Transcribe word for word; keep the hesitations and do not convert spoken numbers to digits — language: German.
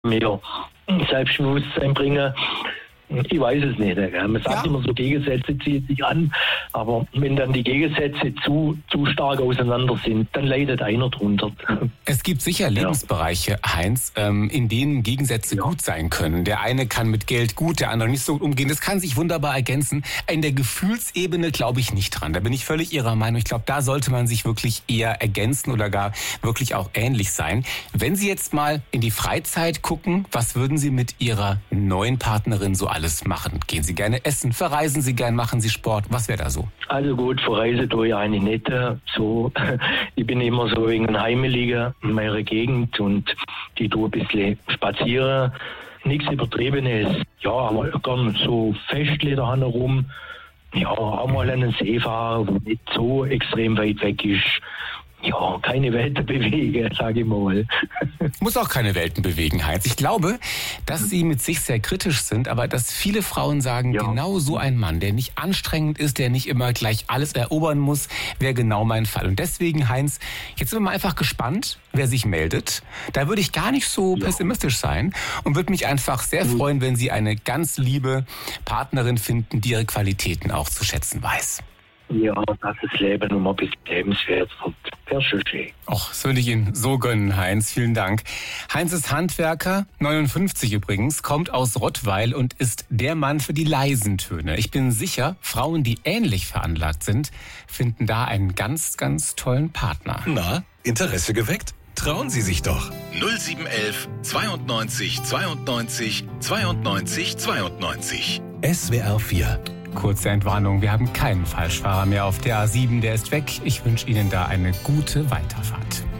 mehr Selbstbewusstsein bringen. Ich weiß es nicht. Gell? Man sagt ja immer so, Gegensätze ziehen sich an, aber wenn dann die Gegensätze zu, zu stark auseinander sind, dann leidet einer drunter. Es gibt sicher Lebensbereiche, Heinz, ähm, in denen Gegensätze ja. gut sein können. Der eine kann mit Geld gut, der andere nicht so gut umgehen. Das kann sich wunderbar ergänzen. In der Gefühlsebene glaube ich nicht dran. Da bin ich völlig Ihrer Meinung. Ich glaube, da sollte man sich wirklich eher ergänzen oder gar wirklich auch ähnlich sein. Wenn Sie jetzt mal in die Freizeit gucken, was würden Sie mit Ihrer neuen Partnerin so alles machen? Gehen Sie gerne essen? Verreisen Sie gern? Machen Sie Sport? Was wäre da so? Also gut, verreisen tue ich eigentlich nicht so. Ich bin immer so wegen Heimeliger in meiner Gegend und die tue ein bisschen spazieren. Nichts Übertriebenes. Ja, aber gern so Festli da herum. Ja, auch mal an den See fahren, wo nicht so extrem weit weg ist. Ja, keine Welten bewegen, sage ich mal. Muss auch keine Welten bewegen, Heinz. Ich glaube, dass Sie mit sich sehr kritisch sind, aber dass viele Frauen sagen, ja, genau so ein Mann, der nicht anstrengend ist, der nicht immer gleich alles erobern muss, wäre genau mein Fall. Und deswegen, Heinz, jetzt sind wir mal einfach gespannt, wer sich meldet. Da würde ich gar nicht so ja. pessimistisch sein und würde mich einfach sehr mhm. freuen, wenn Sie eine ganz liebe Partnerin finden, die ihre Qualitäten auch zu schätzen weiß. Ja, dass das Leben noch mal ein bisschen lebenswert wird. Wäre schon schön. Och, das würde ich Ihnen so gönnen, Heinz. Vielen Dank. Heinz ist Handwerker, neunundfünfzig übrigens, kommt aus Rottweil und ist der Mann für die leisen Töne. Ich bin sicher, Frauen, die ähnlich veranlagt sind, finden da einen ganz, ganz tollen Partner. Na, Interesse geweckt? Trauen Sie sich doch. null sieben eins eins zweiundneunzig zweiundneunzig zweiundneunzig zweiundneunzig. S W R vier. Kurze Entwarnung, wir haben keinen Falschfahrer mehr auf der A sieben, der ist weg. Ich wünsche Ihnen da eine gute Weiterfahrt.